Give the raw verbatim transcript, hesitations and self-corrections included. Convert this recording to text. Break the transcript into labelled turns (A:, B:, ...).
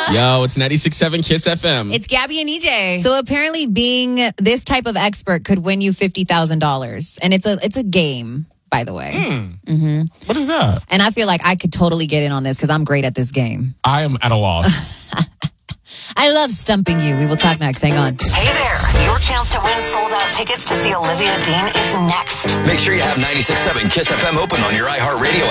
A: Yo, it's ninety-six point seven Kiss F M.
B: It's Gabby and E J.
C: So apparently being this type of expert could win you fifty thousand dollars. And it's a it's a game, by the way.
D: Mm.
C: Mm-hmm.
D: What is that?
C: And I feel like I could totally get in on this because I'm great at this game.
D: I am at a loss.
C: I love stumping you. We will talk next. Hang on.
E: Hey there. Your chance to win sold-out tickets to see Olivia Dean is next.
F: Make sure you have ninety-six point seven Kiss F M open on your iHeartRadio